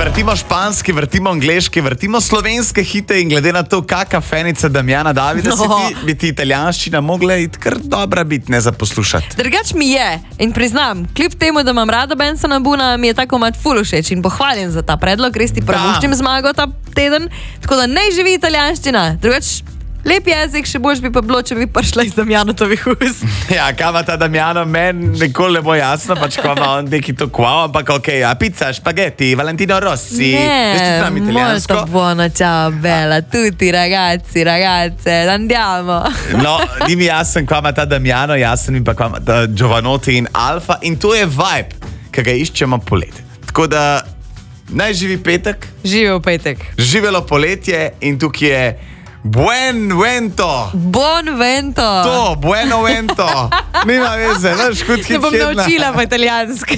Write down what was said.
vrtimo španski, vrtimo angleški, vrtimo slovenske hite in glede na to, kakšna fenica Damjana Davida si ti, bi ti italijanščina mogla iti kar dobra biti, ne za poslušati. Drugač mi je in priznam, kljub temu, da imam rada Bensona Boona, mi je tako mat ful všeč in pohvalim za ta predlog, res ti prvoščim zmago ta teden, tako da naj živi italijanščina. Drugač, lep jezik, še boljš bi pa bilo, če bi prišla iz Damjanotovih ust. Ja, kaj ima ta Damjano, meni nikoli ne bo jasno, pač ko ima on neki to kvav, ampak okej, pizza, špageti, Valentino Rossi. Ne, molto buono, ciao bella, tutti ragazzi, ragazze, andiamo. No, ni mi jasen, kaj ima ta Damjano, jasen mi pa kaj ima ta Giovanotti in Alfa in to je vibe, ki ga iščemo poleti. Tako da, naj živi petek. Živel petek. Živelo poletje in tukaj je Buen vento. Buon vento. To, bueno vento. Nima veze, veš, kot hit. Se bom naučila po italijanski.